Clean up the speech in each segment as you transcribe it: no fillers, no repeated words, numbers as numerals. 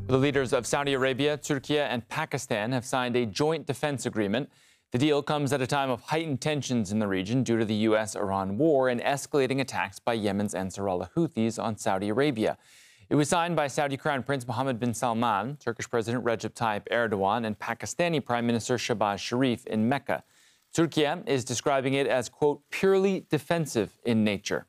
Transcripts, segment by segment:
The leaders of Saudi Arabia, Turkey, and Pakistan have signed a joint defense agreement. The deal comes at a time of heightened tensions in the region due to the U.S.-Iran war and escalating attacks by Yemen's Ansarullah Houthis on Saudi Arabia. It was signed by Saudi Crown Prince Mohammed bin Salman, Turkish President Recep Tayyip Erdogan, and Pakistani Prime Minister Shehbaz Sharif in Mecca. Turkey is describing it as, quote, purely defensive in nature.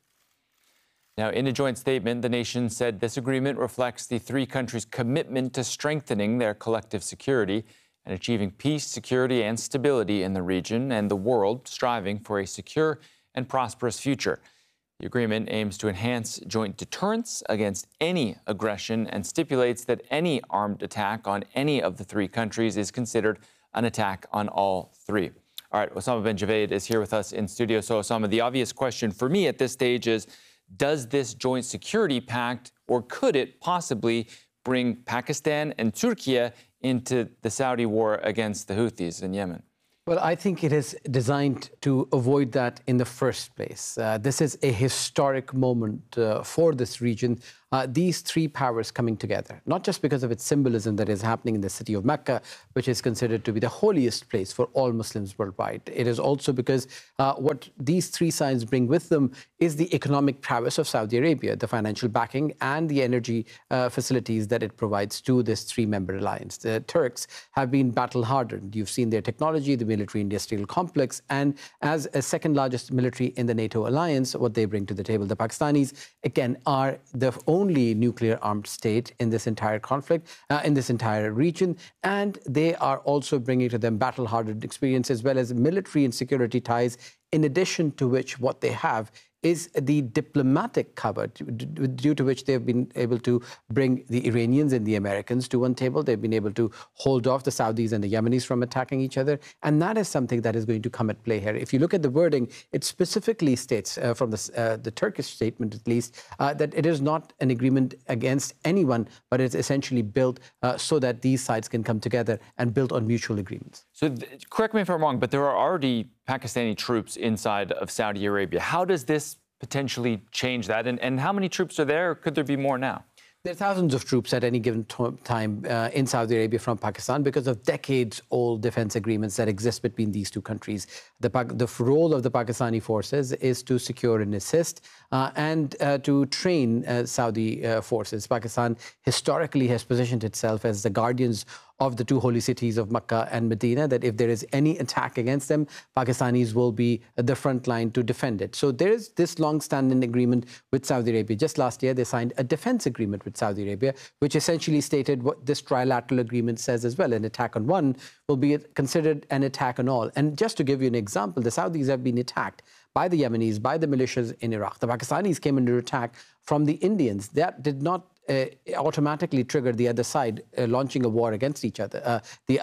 Now, in a joint statement, the nation said this agreement reflects the three countries' commitment to strengthening their collective security and achieving peace, security, and stability in the region and the world, striving for a secure and prosperous future. The agreement aims to enhance joint deterrence against any aggression and stipulates that any armed attack on any of the three countries is considered an attack on all three. All right, Osama bin Javaid is here with us in studio. So, Osama, the obvious question for me at this stage is, does this joint security pact, or could it possibly bring Pakistan and Turkey into the Saudi war against the Houthis in Yemen? Well, I think it is designed to avoid that in the first place. This is a historic moment for this region. These three powers coming together, not just because of its symbolism that is happening in the city of Mecca, which is considered to be the holiest place for all Muslims worldwide. It is also because what these three sides bring with them is the economic prowess of Saudi Arabia, the financial backing and the energy facilities that it provides to this three-member alliance. The Turks have been battle-hardened. You've seen their technology, the military-industrial complex, and as a second-largest military in the NATO alliance, what they bring to the table. The Pakistanis, again, are the only nuclear-armed state in this entire conflict, in this entire region, and they are also bringing to them battle-hardened experience as well as military and security ties, in addition to which what they have is the diplomatic cover due to which they've been able to bring the Iranians and the Americans to one table. They've been able to hold off the Saudis and the Yemenis from attacking each other. And that is something that is going to come at play here. If you look at the wording, it specifically states from the Turkish statement, at least, that it is not an agreement against anyone, but it's essentially built so that these sides can come together and build on mutual agreements. So correct me if I'm wrong, but there are already Pakistani troops inside of Saudi Arabia. How does this potentially change that? And how many troops are there? Or could there be more now? There are thousands of troops at any given time in Saudi Arabia from Pakistan because of decades-old defense agreements that exist between these two countries. The role of the Pakistani forces is to secure and assist and to train Saudi forces. Pakistan historically has positioned itself as the guardians of the two holy cities of Mecca and Medina, that if there is any attack against them, Pakistanis will be at the front line to defend it. So there is this long-standing agreement with Saudi Arabia. Just last year, they signed a defense agreement with Saudi Arabia, which essentially stated what this trilateral agreement says as well. An attack on one will be considered an attack on all. And just to give you an example, the Saudis have been attacked by the Yemenis, by the militias in Iraq. The Pakistanis came under attack from the Indians. That did not automatically trigger the other side launching a war against each other,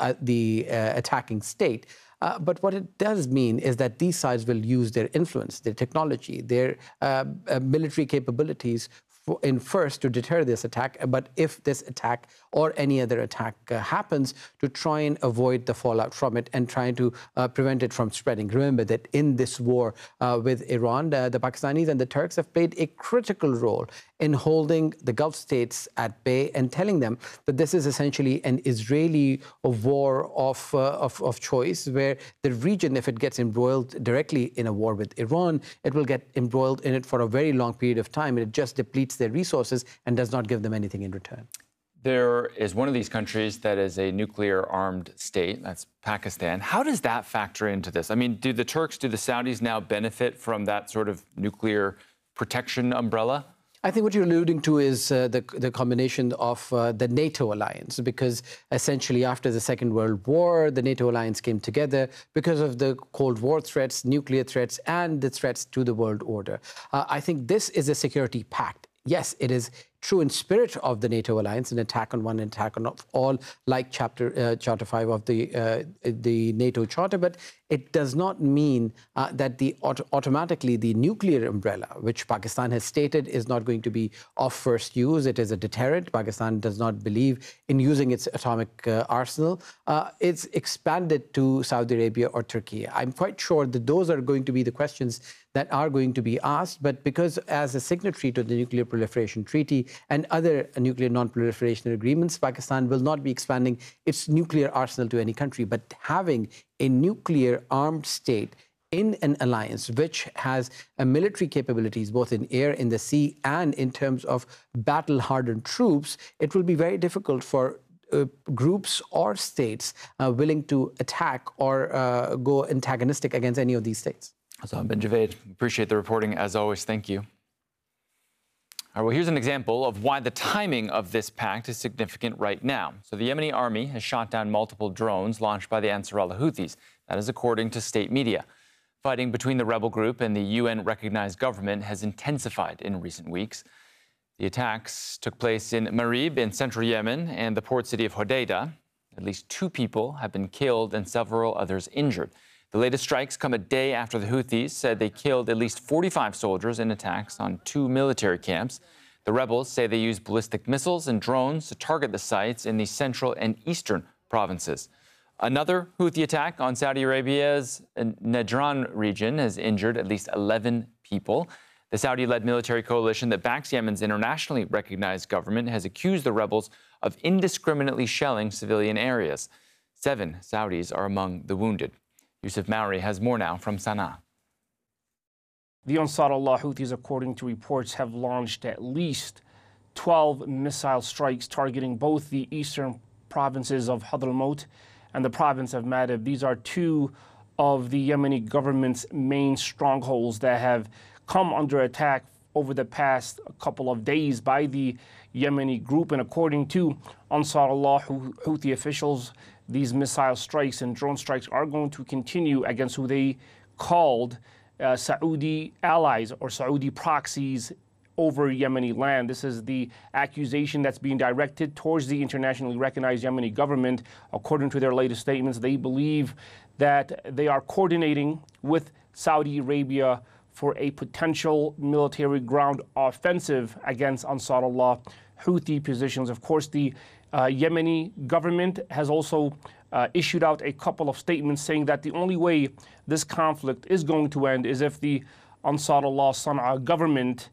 the attacking state. But what it does mean is that these sides will use their influence, their technology, their military capabilities first to deter this attack, but if this attack or any other attack happens, to try and avoid the fallout from it and trying to prevent it from spreading. Remember that in this war with Iran, the Pakistanis and the Turks have played a critical role in holding the Gulf states at bay and telling them that this is essentially an Israeli war of choice, where the region, if it gets embroiled directly in a war with Iran, it will get embroiled in it for a very long period of time. It just depletes their resources and does not give them anything in return. There is one of these countries that is a nuclear-armed state, that's Pakistan. How does that factor into this? I mean, do the Turks, do the Saudis now benefit from that sort of nuclear protection umbrella? I think what you're alluding to is the combination of the NATO alliance, because essentially after the Second World War, the NATO alliance came together because of the Cold War threats, nuclear threats, and the threats to the world order. I think this is a security pact. Yes, it is true in spirit of the NATO alliance, an attack on one, an attack on all, like Charter 5 of the NATO Charter, but it does not mean that automatically the nuclear umbrella, which Pakistan has stated is not going to be of first use. It is a deterrent. Pakistan does not believe in using its atomic arsenal. It's expanded to Saudi Arabia or Turkey. I'm quite sure that those are going to be the questions that are going to be asked, but because as a signatory to the Nuclear Proliferation Treaty, and other nuclear non-proliferation agreements, Pakistan will not be expanding its nuclear arsenal to any country. But having a nuclear armed state in an alliance which has military capabilities both in air, in the sea, and in terms of battle-hardened troops, it will be very difficult for groups or states willing to attack or go antagonistic against any of these states. Hassan bin Javed, appreciate the reporting as always. Thank you. All right, well, here's an example of why the timing of this pact is significant right now. So the Yemeni army has shot down multiple drones launched by the Ansarullah Houthis. That is according to state media. Fighting between the rebel group and the UN-recognized government has intensified in recent weeks. The attacks took place in Marib in central Yemen and the port city of Hodeidah. At least 2 people have been killed and several others injured. The latest strikes come a day after the Houthis said they killed at least 45 soldiers in attacks on 2 military camps. The rebels say they used ballistic missiles and drones to target the sites in the central and eastern provinces. Another Houthi attack on Saudi Arabia's Najran region has injured at least 11 people. The Saudi-led military coalition that backs Yemen's internationally recognized government has accused the rebels of indiscriminately shelling civilian areas. 7 Saudis are among the wounded. Yusuf Mauri has more now from Sana'a. The Ansarullah Houthis, according to reports, have launched at least 12 missile strikes targeting both the eastern provinces of Hadramaut and the province of Marib. These are 2 of the Yemeni government's main strongholds that have come under attack over the past couple of days by the Yemeni group. And according to Ansarullah Houthi officials, these missile strikes and drone strikes are going to continue against who they called Saudi allies or Saudi proxies over Yemeni land. This is the accusation that's being directed towards the internationally recognized Yemeni government. According to their latest statements, they believe that they are coordinating with Saudi Arabia for a potential military ground offensive against Ansarullah Houthi positions. Of course, the Yemeni government has also issued out a couple of statements saying that the only way this conflict is going to end is if the Ansarullah Sana'a government,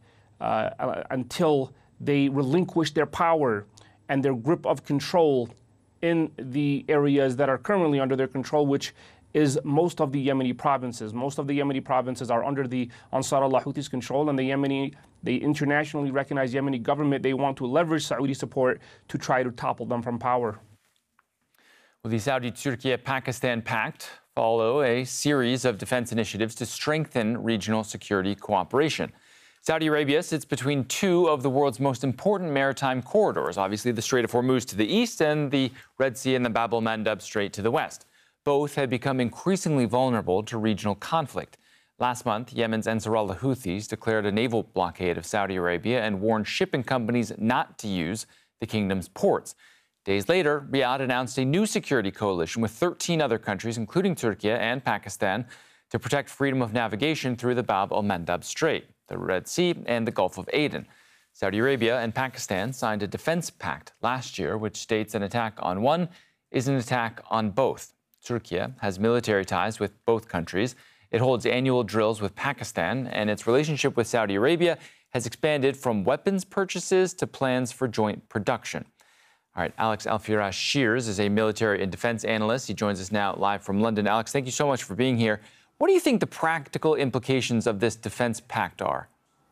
until they relinquish their power and their grip of control in the areas that are currently under their control, which is most of the Yemeni provinces. Most of the Yemeni provinces are under the Ansarullah Houthis' control, and the internationally recognized Yemeni government, they want to leverage Saudi support to try to topple them from power. Well, the Saudi-Turkey-Pakistan pact follow a series of defense initiatives to strengthen regional security cooperation. Saudi Arabia sits between 2 of the world's most important maritime corridors, obviously the Strait of Hormuz to the east and the Red Sea and the Bab el-Mandeb Strait to the west. Both have become increasingly vulnerable to regional conflict. Last month, Yemen's Ansarullah Houthis declared a naval blockade of Saudi Arabia and warned shipping companies not to use the kingdom's ports. Days later, Riyadh announced a new security coalition with 13 other countries, including Turkey and Pakistan, to protect freedom of navigation through the Bab el-Mandeb Strait, the Red Sea, and the Gulf of Aden. Saudi Arabia and Pakistan signed a defense pact last year, which states an attack on one is an attack on both. Turkey has military ties with both countries. It holds annual drills with Pakistan, and its relationship with Saudi Arabia has expanded from weapons purchases to plans for joint production. All right, Alex Al-Firash Shears is a military and defense analyst. He joins us now live from London. Alex, thank you so much for being here. What do you think the practical implications of this defense pact are?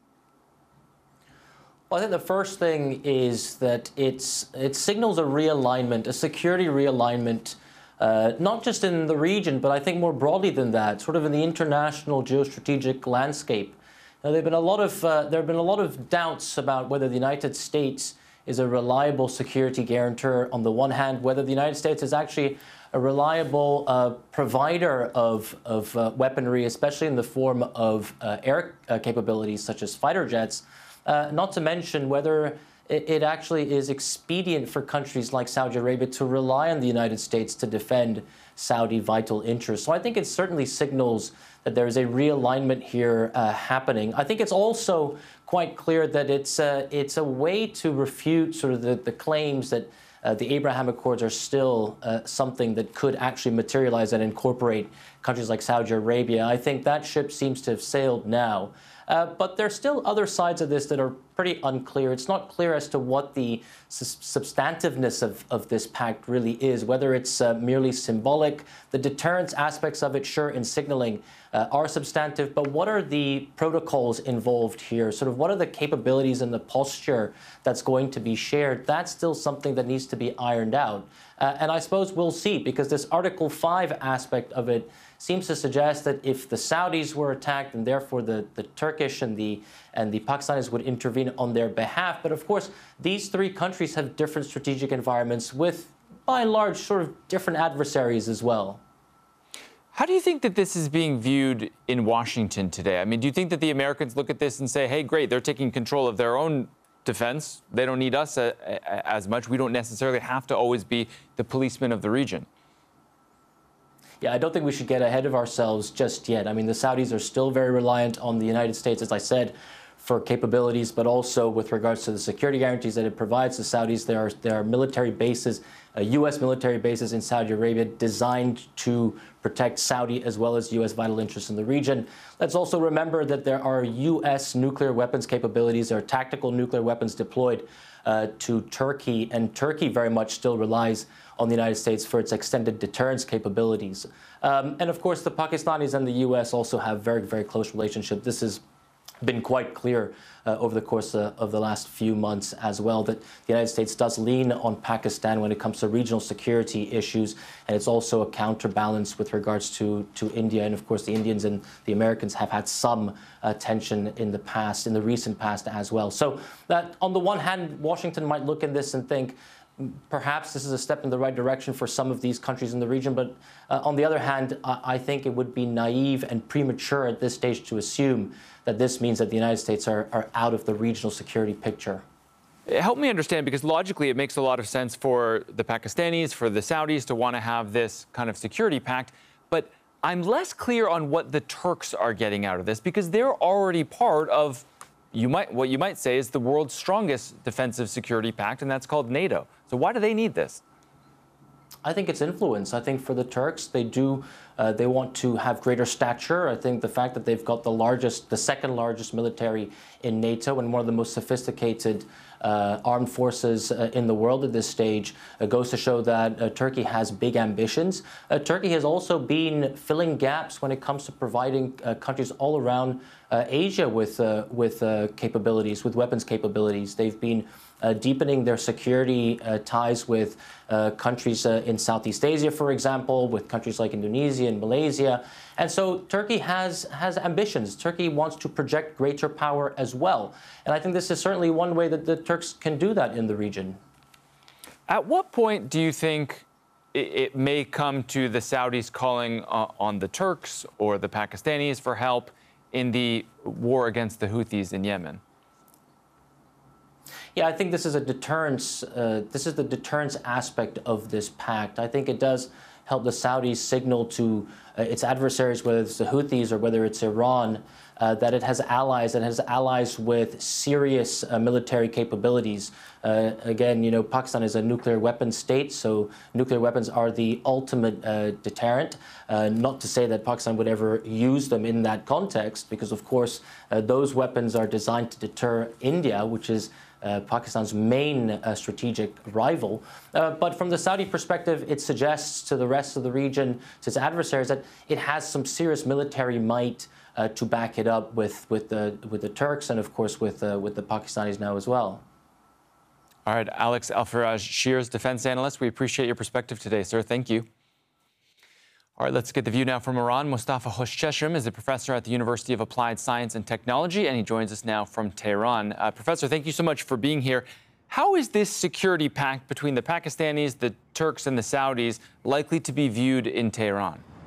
Well, I think the first thing is that it signals a realignment, a security realignment, not just in the region, but I think more broadly than that, sort of in the international geostrategic landscape. Now, there have been a lot of doubts about whether the United States is a reliable security guarantor on the one hand, whether the United States is actually a reliable provider of weaponry, especially in the form of air capabilities such as fighter jets, not to mention whether it actually is expedient for countries like Saudi Arabia to rely on the United States to defend Saudi vital interests. So I think it certainly signals that there is a realignment here happening. I think it's also quite clear that it's a way to refute sort of the claims that the Abraham Accords are still something that could actually materialize and incorporate countries like Saudi Arabia. I think that ship seems to have sailed now. But there's still other sides of this that are pretty unclear. It's not clear as to what the substantiveness of this pact really is, whether it's merely symbolic. The deterrence aspects of it, sure, in signaling are substantive, but what are the protocols involved here? Sort of what are the capabilities and the posture that's going to be shared? That's still something that needs to be ironed out. And I suppose we'll see, because this Article 5 aspect of it seems to suggest that if the Saudis were attacked, and therefore the Turkish and the Pakistanis would intervene on their behalf. But of course, these three countries have different strategic environments with, by and large, sort of different adversaries as well. How do you think that this is being viewed in Washington today? I mean, do you think that the Americans look at this and say, hey, great, they're taking control of their own defense. They don't need us as much. We don't necessarily have to always be the policemen of the region. Yeah, I don't think we should get ahead of ourselves just yet. I mean, the Saudis are still very reliant on the United States, as I said, for capabilities, but also with regards to the security guarantees that it provides the Saudis. There are military bases, U.S. military bases in Saudi Arabia designed to protect Saudi as well as U.S. vital interests in the region. Let's also remember that there are U.S. nuclear weapons capabilities. There are tactical nuclear weapons deployed to Turkey, and Turkey very much still relies on the United States for its extended deterrence capabilities. And of course, the Pakistanis and the U.S. also have very, very close relationship. This has been quite clear over the course of the last few months as well, that the United States does lean on Pakistan when it comes to regional security issues, and it's also a counterbalance with regards to India. And of course, the Indians and the Americans have had some tension in the recent past as well. So that on the one hand, Washington might look at this and think, perhaps this is a step in the right direction for some of these countries in the region. But on the other hand, I think it would be naive and premature at this stage to assume that this means that the United States are out of the regional security picture. Help me understand, because logically it makes a lot of sense for the Pakistanis, for the Saudis to want to have this kind of security pact. But I'm less clear on what the Turks are getting out of this, because they're already part of what you might say is the world's strongest defensive security pact, and that's called NATO. So why do they need this? I think it's influence. I think for the Turks, they want to have greater stature. I think the fact that they've got the second largest military in NATO and one of the most sophisticated armed forces in the world at this stage goes to show that Turkey has big ambitions. Turkey has also been filling gaps when it comes to providing countries all around Asia with capabilities, with weapons capabilities. They've been deepening their security ties with countries in Southeast Asia, for example, with countries like Indonesia and Malaysia. And so Turkey has ambitions. Turkey wants to project greater power as well. And I think this is certainly one way that the Turks can do that in the region. At what point do you think it may come to the Saudis calling on the Turks or the Pakistanis for help in the war against the Houthis in Yemen? Yeah, I think this is a deterrence. This is the deterrence aspect of this pact. I think it does help the Saudis signal to its adversaries, whether it's the Houthis or whether it's Iran, that it has allies with serious military capabilities. Again, you know, Pakistan is a nuclear weapons state, so nuclear weapons are the ultimate deterrent. Not to say that Pakistan would ever use them in that context, because of course those weapons are designed to deter India, which is Pakistan's main strategic rival. But from the Saudi perspective, it suggests to the rest of the region, to its adversaries, that it has some serious military might to back it up with the Turks and, of course, with the Pakistanis now as well. All right, Alex Al-Faraj, Shears defense analyst. We appreciate your perspective today, sir. Thank you. All right, let's get the view now from Iran. Mustafa Hoshchesham is a professor at the University of Applied Science and Technology, and he joins us now from Tehran. Professor, thank you so much for being here. How is this security pact between the Pakistanis, the Turks, and the Saudis likely to be viewed in Tehran?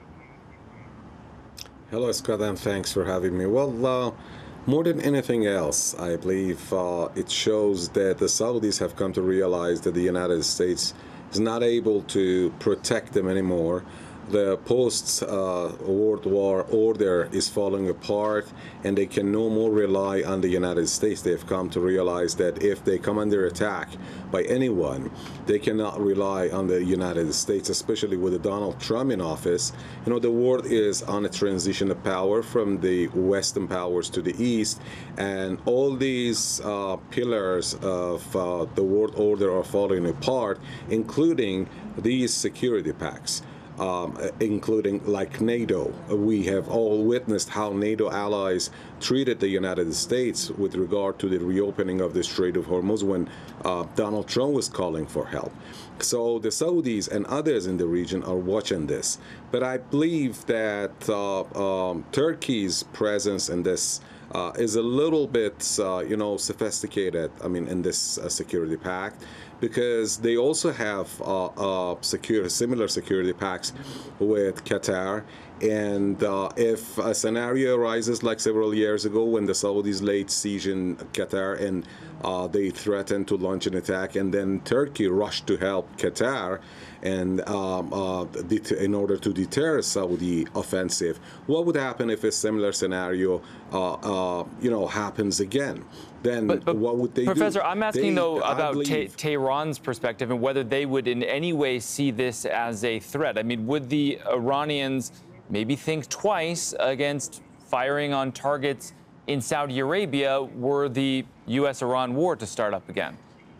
Hello, Scott, and thanks for having me. Well, more than anything else, I believe it shows that the Saudis have come to realize that the United States is not able to protect them anymore, the post-World War order is falling apart, and they can no more rely on the United States. They've come to realize that if they come under attack by anyone, they cannot rely on the United States, especially with Donald Trump in office. You know, the world is on a transition of power from the Western powers to the East, and all these pillars of the world order are falling apart, including these security pacts. Including like NATO. We have all witnessed how NATO allies treated the United States with regard to the reopening of the Strait of Hormuz when Donald Trump was calling for help. So the Saudis and others in the region are watching this. But I believe that Turkey's presence in this is a little bit, sophisticated, in this security pact, because they also have similar security pacts with Qatar. And if a scenario arises like several years ago when the Saudis laid siege in Qatar and they threatened to launch an attack, and then Turkey rushed to help Qatar and in order to deter a Saudi offensive, what would happen if a similar scenario happens again? Then what would they do? Professor, I'm asking, about Tehran's perspective and whether they would in any way see this as a threat. I mean, would the Iranians maybe think twice against firing on targets in Saudi Arabia were the U.S.-Iran war to start up again?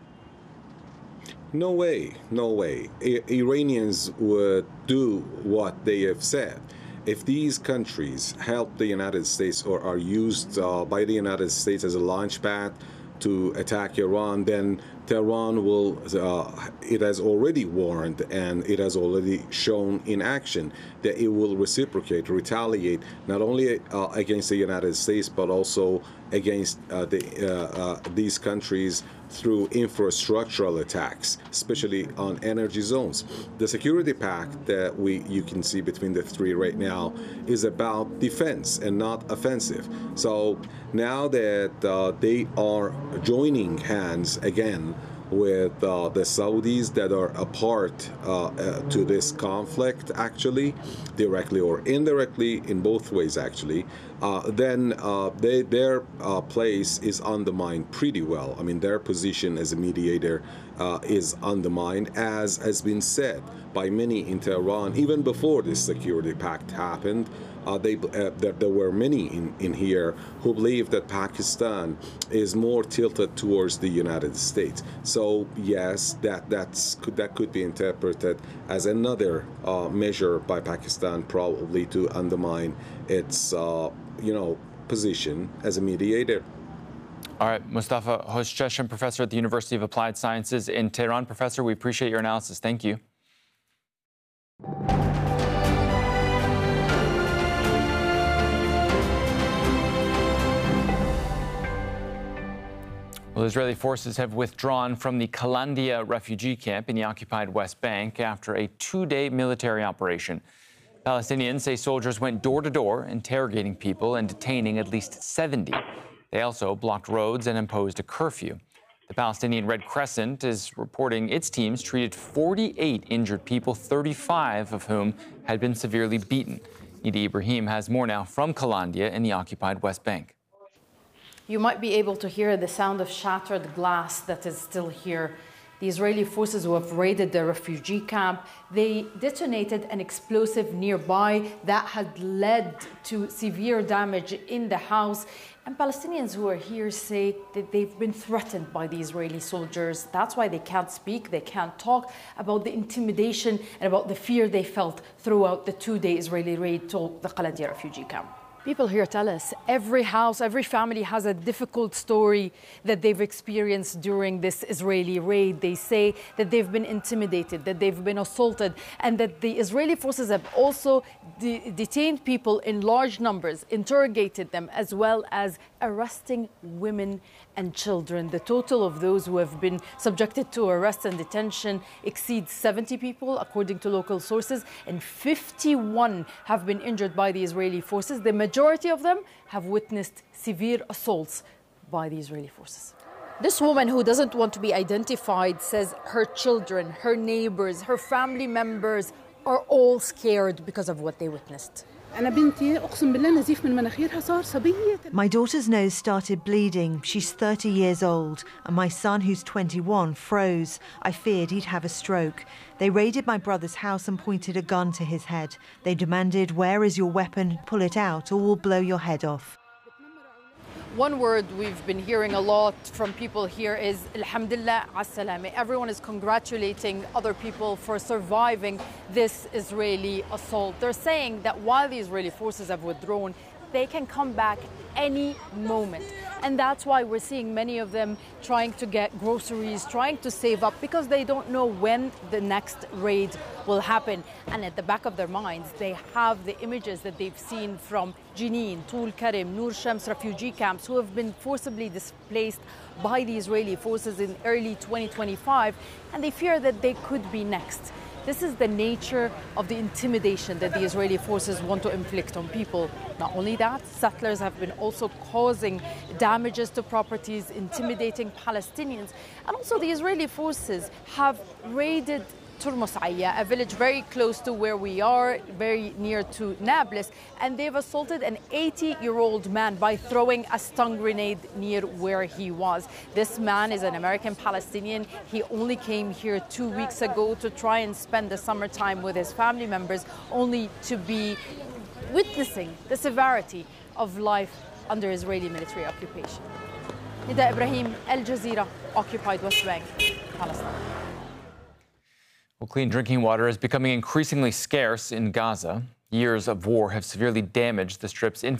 No way, no way. Iranians would do what they have said. If these countries help the United States or are used by the United States as a launch pad to attack Iran, then Tehran will, it has already warned and it has already shown in action that it will reciprocate, retaliate, not only against the United States, but also against these countries through infrastructural attacks, especially on energy zones. The security pact that you can see between the three right now is about defense and not offensive. So now that they are joining hands again with the Saudis that are a part to this conflict, actually, directly or indirectly, in both ways, actually, then their place is undermined pretty well. I mean, their position as a mediator is undermined, as has been said by many in Tehran, even before this security pact happened. There were many in here who believe that Pakistan is more tilted towards the United States. So yes, that could be interpreted as another measure by Pakistan, probably to undermine its position as a mediator. All right, Mustafa Hozcheshan, professor at the University of Applied Sciences in Tehran. Professor, we appreciate your analysis. Thank you. Well, Israeli forces have withdrawn from the Kalandia refugee camp in the occupied West Bank after a two-day military operation. Palestinians say soldiers went door to door, interrogating people and detaining at least 70. They also blocked roads and imposed a curfew. The Palestinian Red Crescent is reporting its teams treated 48 injured people, 35 of whom had been severely beaten. Nida Ibrahim has more now from Kalandia in the occupied West Bank. You might be able to hear the sound of shattered glass that is still here. The Israeli forces who have raided the refugee camp, they detonated an explosive nearby that had led to severe damage in the house. And Palestinians who are here say that they've been threatened by the Israeli soldiers. That's why they can't speak, they can't talk about the intimidation and about the fear they felt throughout the two-day Israeli raid to the Kalandia refugee camp. People here tell us every house, every family has a difficult story that they've experienced during this Israeli raid. They say that they've been intimidated, that they've been assaulted, and that the Israeli forces have also detained people in large numbers, interrogated them, as well as arresting women and children. The total of those who have been subjected to arrest and detention exceeds 70 people, according to local sources, and 51 have been injured by the Israeli forces. The majority of them have witnessed severe assaults by the Israeli forces. This woman, who doesn't want to be identified, says her children, her neighbors, her family members, are all scared because of what they witnessed. أنا بنتي أقسم بالله نزيف من مناخيرها صار صبية. My daughter's nose started bleeding. She's 30 years old. And my son, who's 21, froze. I feared he'd have a stroke. They raided my brother's house and pointed a gun to his head. They demanded, "Where is your weapon? Pull it out or we'll blow your head off." One word we've been hearing a lot from people here is Alhamdulillah as-salama. Everyone is congratulating other people for surviving this Israeli assault. They're saying that while the Israeli forces have withdrawn, they can come back any moment. And that's why we're seeing many of them trying to get groceries, trying to save up, because they don't know when the next raid will happen. And at the back of their minds, they have the images that they've seen from Jenin, Tul Karim, Nur Shams refugee camps who have been forcibly displaced by the Israeli forces in early 2025, and they fear that they could be next. This is the nature of the intimidation that the Israeli forces want to inflict on people. Not only that, settlers have been also causing damages to properties, intimidating Palestinians. And also the Israeli forces have raided Turmus Aya, a village very close to where we are, very near to Nablus, and they've assaulted an 80-year-old man by throwing a stun grenade near where he was. This man is an American Palestinian. He only came here 2 weeks ago to try and spend the summertime with his family members, only to be witnessing the severity of life under Israeli military occupation. Nida Ibrahim, Al Jazeera, occupied West Bank, Palestine. Well, clean drinking water is becoming increasingly scarce in Gaza. Years of war have severely damaged the Strip's